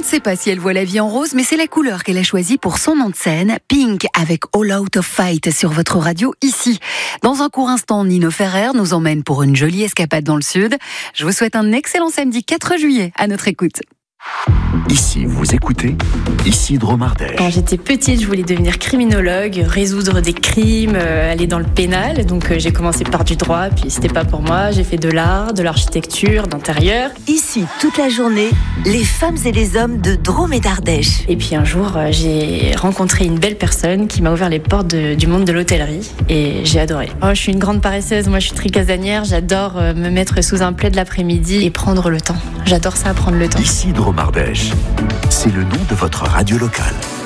sait pas si elle voit la vie en rose, mais c'est la couleur qu'elle a choisie pour son nom de scène, Pink, avec All Out of Fight sur votre radio ici. Dans un court instant, Nino Ferrer nous emmène pour une jolie escapade dans le sud. Je vous souhaite un excellent samedi 4 juillet à notre écoute. Ici, vous écoutez Isidro Mardèche. Quand j'étais petite, je voulais devenir criminologue, résoudre des crimes, aller dans le pénal. Donc j'ai commencé par du droit, puis c'était pas pour moi. J'ai fait de l'art, de l'architecture, d'intérieur. Ici, toute la journée, les femmes et les hommes de Drôme et d'Ardèche. Et puis un jour, j'ai rencontré une belle personne qui m'a ouvert les portes du monde de l'hôtellerie. Et j'ai adoré. Oh, je suis une grande paresseuse, moi je suis très casanière. J'adore me mettre sous un plaid l'après-midi et prendre le temps. J'adore ça, prendre le temps. Isidro Mardèche, c'est le nom de votre radio locale.